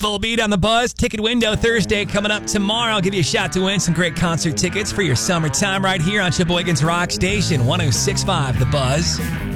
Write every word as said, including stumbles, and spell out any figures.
Full beat on the Buzz. Ticket window Thursday coming up tomorrow. I'll give you a shot to win some great concert tickets for your summertime right here on Sheboygan's Rock Station, one oh six point five The Buzz.